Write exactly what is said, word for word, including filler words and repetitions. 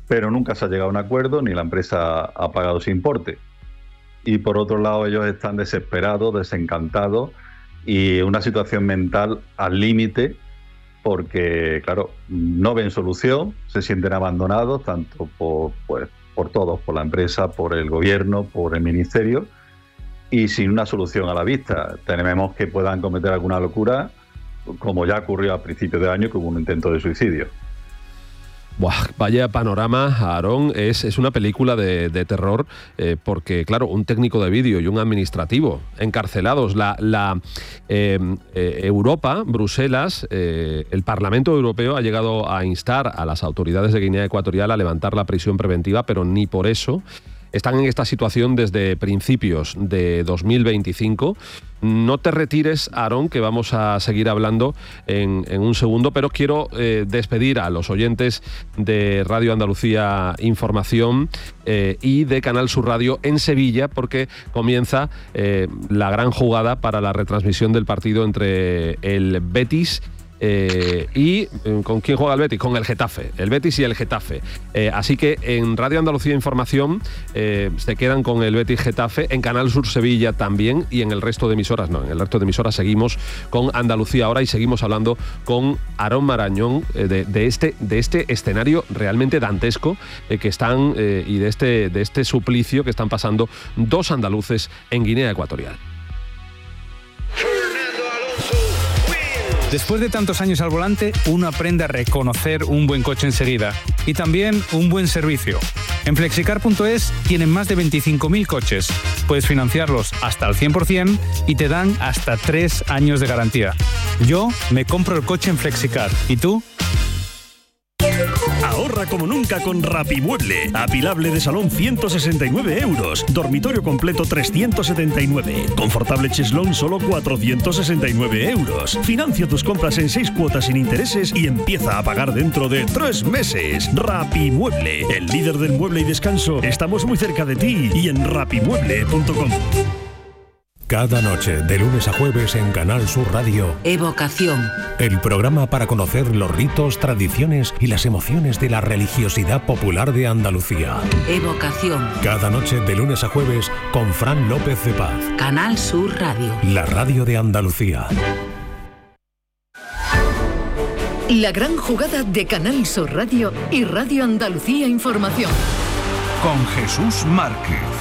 pero nunca se ha llegado a un acuerdo ni la empresa ha pagado ese importe. Y por otro lado, ellos están desesperados, desencantados y una situación mental al límite porque, claro, no ven solución, se sienten abandonados tanto por, pues, por todos, por la empresa, por el gobierno, por el ministerio, y sin una solución a la vista. Tememos que puedan cometer alguna locura, como ya ocurrió a principios de año, que hubo un intento de suicidio. Buah, vaya panorama, Aarón. Es, es una película de, de terror eh, porque, claro, un técnico de vídeo y un administrativo encarcelados. La, la eh, eh, Europa, Bruselas, eh, el Parlamento Europeo ha llegado a instar a las autoridades de Guinea Ecuatorial a levantar la prisión preventiva, pero ni por eso. Están en esta situación desde principios de dos mil veinticinco. No te retires, Aarón, que vamos a seguir hablando en, en un segundo, pero quiero eh, despedir a los oyentes de Radio Andalucía Información eh, y de Canal Sur Radio en Sevilla, porque comienza eh, la gran jugada para la retransmisión del partido entre el Betis Eh, y ¿con quién juega el Betis? Con el Getafe, el Betis y el Getafe. Eh, así que en Radio Andalucía Información eh, se quedan con el Betis Getafe, en Canal Sur Sevilla también, y en el resto de emisoras no, en el resto de emisoras seguimos con Andalucía Ahora y seguimos hablando con Aarón Marañón eh, de, de, este, de este escenario realmente dantesco eh, que están eh, y de este, de este suplicio que están pasando dos andaluces en Guinea Ecuatorial. Después de tantos años al volante, uno aprende a reconocer un buen coche enseguida y también un buen servicio. En flexicar punto es tienen más de veinticinco mil coches. Puedes financiarlos hasta al cien por ciento y te dan hasta tres años de garantía. Yo me compro el coche en Flexicar. ¿Y tú? Ahorra como nunca con Rapimueble. Apilable de salón ciento sesenta y nueve euros. Dormitorio completo trescientos setenta y nueve. Confortable cheslón solo cuatrocientos sesenta y nueve euros. Financia tus compras en seis cuotas sin intereses y empieza a pagar dentro de tres meses. Rapimueble, el líder del mueble y descanso. Estamos muy cerca de ti y en rapimueble punto com. Cada noche, de lunes a jueves en Canal Sur Radio. Evocación. El programa para conocer los ritos, tradiciones y las emociones de la religiosidad popular de Andalucía. Evocación. Cada noche, de lunes a jueves, con Fran López de Paz. Canal Sur Radio. La radio de Andalucía. La gran jugada de Canal Sur Radio y Radio Andalucía Información. Con Jesús Márquez.